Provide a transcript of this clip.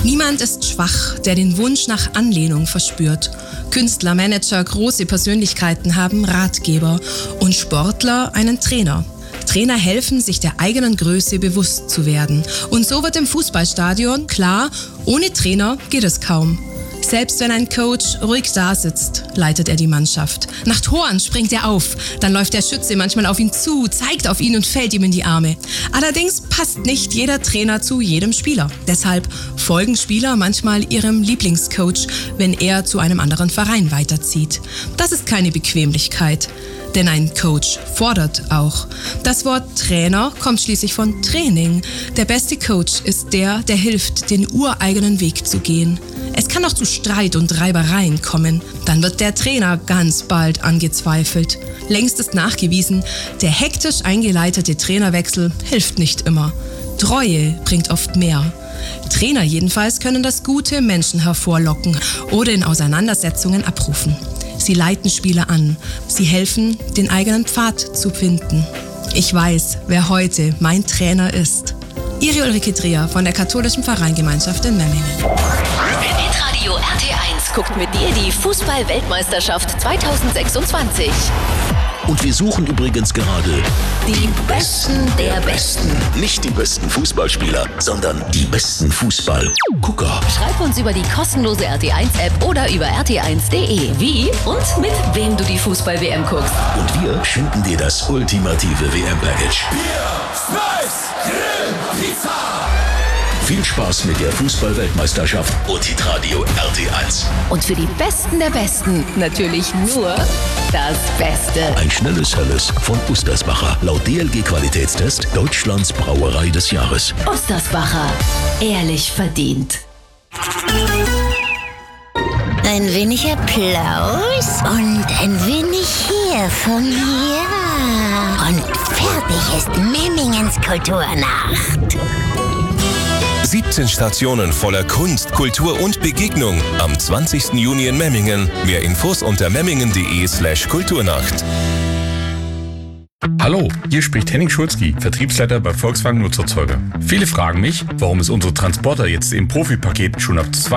Niemand ist schwach, der den Wunsch nach Anlehnung verspürt. Künstler, Manager, große Persönlichkeiten haben Ratgeber und Sportler einen Trainer. Trainer helfen, sich der eigenen Größe bewusst zu werden. Und so wird im Fußballstadion klar, ohne Trainer geht es kaum. Selbst wenn ein Coach ruhig da sitzt, leitet er die Mannschaft. Nach Toren springt er auf, dann läuft der Schütze manchmal auf ihn zu, zeigt auf ihn und fällt ihm in die Arme. Allerdings passt nicht jeder Trainer zu jedem Spieler. Deshalb folgen Spieler manchmal ihrem Lieblingscoach, wenn er zu einem anderen Verein weiterzieht. Das ist keine Bequemlichkeit. Denn ein Coach fordert auch. Das Wort Trainer kommt schließlich von Training. Der beste Coach ist der hilft, den ureigenen Weg zu gehen. Es kann auch zu Streit und Reibereien kommen. Dann wird der Trainer ganz bald angezweifelt. Längst ist nachgewiesen, der hektisch eingeleitete Trainerwechsel hilft nicht immer. Treue bringt oft mehr. Trainer jedenfalls können das Gute im Menschen hervorlocken oder in Auseinandersetzungen abrufen. Sie leiten Spieler an. Sie helfen, den eigenen Pfad zu finden. Ich weiß, wer heute mein Trainer ist. Ihre Ulrike Dreher von der katholischen Pfarreingemeinschaft in Memmingen. Hitradio RT1 guckt mit dir die Fußball-Weltmeisterschaft 2026. Und wir suchen übrigens gerade Die Besten der Besten. nicht die besten Fußballspieler, sondern die besten Fußballgucker. Schreib uns über die kostenlose RT1-App oder über rt1.de, wie und mit wem du die Fußball-WM guckst. Und wir schenken dir das ultimative WM-Package. Viel Spaß mit der Fußball-Weltmeisterschaft und Hitradio RT1. Und für die Besten der Besten natürlich nur das Beste. Ein schnelles Helles von Ostersbacher. Laut DLG-Qualitätstest Deutschlands Brauerei des Jahres. Ostersbacher. Ehrlich verdient. Ein wenig Applaus und ein wenig hier von mir. Und fertig ist Memmingens Kulturnacht. 17 Stationen voller Kunst, Kultur und Begegnung am 20. Juni in Memmingen. Mehr Infos unter memmingen.de/Kulturnacht. Hallo, hier spricht Henning Schulzki, Vertriebsleiter bei Volkswagen Nutzerzeuger. Viele fragen mich, warum es unsere Transporter jetzt im Profipaket schon ab